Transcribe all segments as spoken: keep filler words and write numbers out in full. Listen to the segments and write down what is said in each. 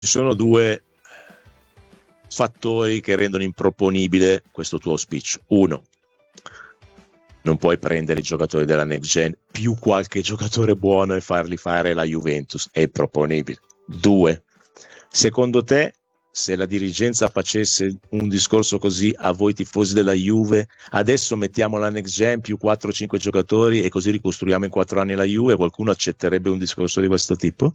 Ci sono due fattori che rendono improponibile questo tuo auspicio. Uno, non puoi prendere i giocatori della next gen più qualche giocatore buono e farli fare la Juventus, è improponibile. Due, secondo te, se la dirigenza facesse un discorso così a voi tifosi della Juve, adesso mettiamo la next gen più quattro cinque giocatori e così ricostruiamo in quattro anni la Juve, qualcuno accetterebbe un discorso di questo tipo?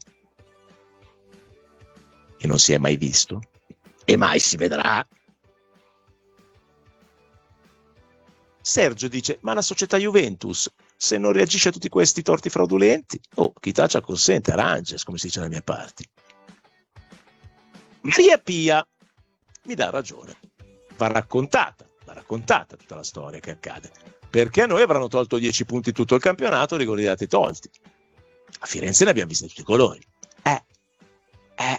Che non si è mai visto e mai si vedrà. Sergio dice, ma la società Juventus, se non reagisce a tutti questi torti fraudolenti, oh, chi taccia consente, arranges, come si dice dalle mie parti. Maria Pia mi dà ragione, va raccontata, va raccontata tutta la storia che accade, perché a noi avranno tolto dieci punti tutto il campionato, rigori dati tolti. A Firenze ne abbiamo visti tutti i colori. Eh, eh.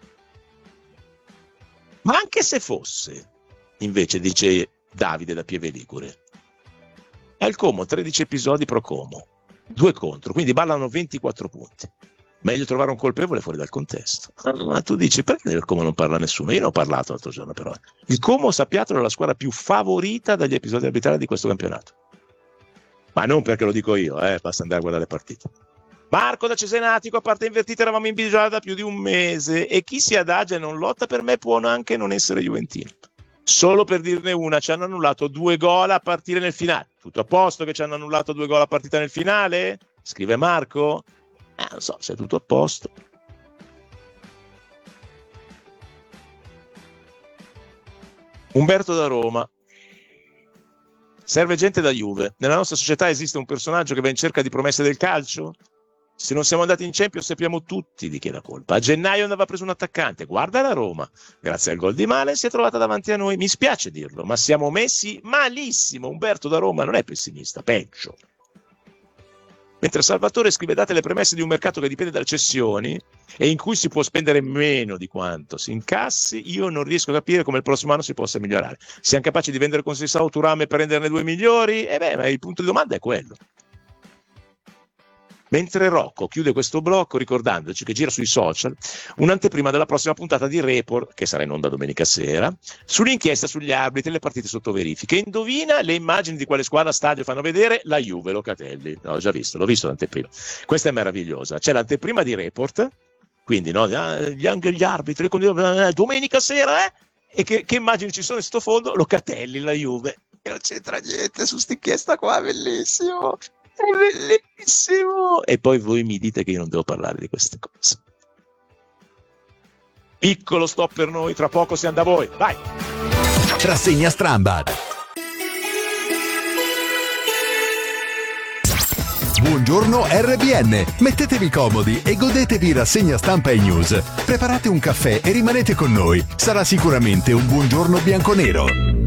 Ma anche se fosse, invece, dice Davide da Pieve Ligure, al Como tredici episodi pro Como, due contro, quindi ballano ventiquattro punti. Meglio trovare un colpevole fuori dal contesto. Ma tu dici, perché del Como non parla nessuno? Io ne ho parlato l'altro giorno, però. Il Como, sappiatelo, è la squadra più favorita dagli episodi arbitrali di questo campionato. Ma non perché lo dico io, eh, basta andare a guardare le partite. Marco da Cesenatico, a parte invertita, eravamo in bisogno da più di un mese e chi si adagia e non lotta per me può anche non essere juventino. Solo per dirne una, ci hanno annullato due gol a partire nel finale. Tutto a posto che ci hanno annullato due gol a partita nel finale? Scrive Marco. Eh, non so se è tutto a posto. Umberto da Roma. Serve gente da Juve. Nella nostra società esiste un personaggio che va in cerca di promesse del calcio? Se non siamo andati in Champions sappiamo tutti di chi è la colpa. A gennaio andava preso un attaccante, guarda la Roma, grazie al gol di Malen si è trovata davanti a noi, mi spiace dirlo, ma siamo messi malissimo. Umberto da Roma non è pessimista, peggio. Mentre Salvatore scrive, date le premesse di un mercato che dipende dalle cessioni e in cui si può spendere meno di quanto si incassi, io non riesco a capire come il prossimo anno si possa migliorare. Siamo capaci di vendere con Sissao Thuram e prenderne due migliori? E beh, ma il punto di domanda è quello. Mentre Rocco chiude questo blocco ricordandoci che gira sui social un'anteprima della prossima puntata di Report, che sarà in onda domenica sera, sull'inchiesta sugli arbitri e le partite sotto verifiche. Indovina le immagini di quale squadra stadio fanno vedere? La Juve, Locatelli. No, ho già visto, l'ho visto l'anteprima. Questa è meravigliosa. C'è l'anteprima di Report, quindi no, gli, anche gli arbitri, domenica sera, eh? E che, che immagini ci sono in sottofondo? Locatelli, la Juve. E non c'entra niente su st'inchiesta qua, bellissimo. È bellissimo. E poi voi mi dite che io non devo parlare di queste cose. Piccolo stop per noi, tra poco siamo da voi. Vai. Rassegna Strambad. Buongiorno R B N, mettetevi comodi e godetevi rassegna stampa e news. Preparate un caffè e rimanete con noi. Sarà sicuramente un buongiorno bianconero.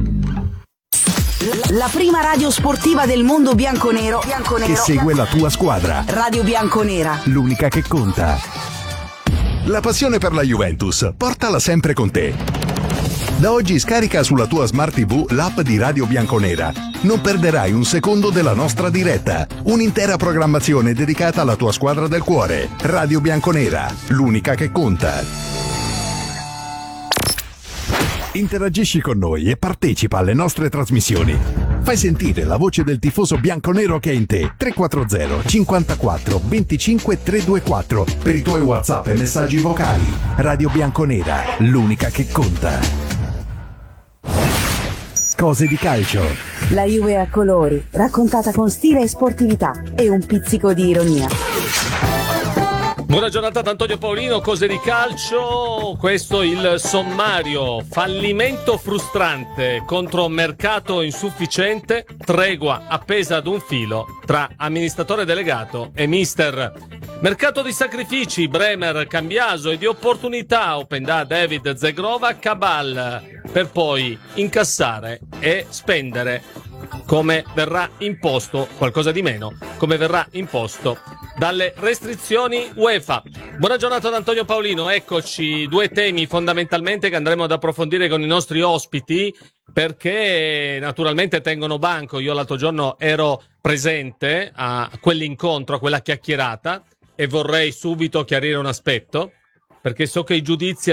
La prima radio sportiva del mondo bianconero, bianconero che segue la tua squadra. Radio Bianconera, l'unica che conta. La passione per la Juventus, portala sempre con te. Da oggi scarica sulla tua Smart tivù l'app di Radio Bianconera. Non perderai un secondo della nostra diretta. Un'intera programmazione dedicata alla tua squadra del cuore. Radio Bianconera, l'unica che conta. Interagisci con noi e partecipa alle nostre trasmissioni. Fai sentire la voce del tifoso bianconero che è in te. tre quattro zero cinquantaquattro venticinque trecentoventiquattro per i tuoi WhatsApp e messaggi vocali. Radio Bianconera, l'unica che conta. Cose di calcio. La Juve a colori, raccontata con stile e sportività e un pizzico di ironia. Buona giornata da Antonio Paolino, cose di calcio. Questo il sommario. Fallimento frustrante contro mercato insufficiente, tregua appesa ad un filo tra amministratore delegato e mister. Mercato di sacrifici, Bremer, Cambiaso, e di opportunità, open da David, Zegrova, Cabal, per poi incassare e spendere come verrà imposto, qualcosa di meno, come verrà imposto dalle restrizioni UEFA. Buona giornata da Antonio Paolino, eccoci, due temi fondamentalmente che andremo ad approfondire con i nostri ospiti, perché naturalmente tengono banco. Io l'altro giorno ero presente a quell'incontro, a quella chiacchierata, e vorrei subito chiarire un aspetto. perché so che i giudizi